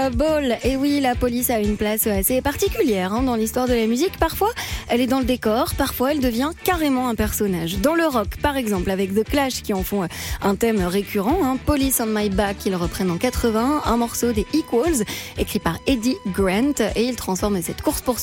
Ball, et oui, la police a une place assez particulière dans l'histoire de la musique. Parfois, elle est dans le décor, parfois elle devient carrément un personnage. Dans le rock, par exemple, avec The Clash qui en font un thème récurrent, Police on My Back, ils reprennent en 80, un morceau des Equals, écrit par Eddie Grant, et ils transforment cette course-poursuite